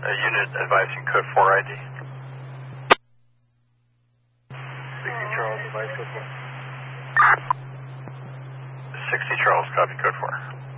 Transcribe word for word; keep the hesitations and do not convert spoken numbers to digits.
A unit advising code four I D. sixty Charles, advise code four. sixty Charles, copy code four.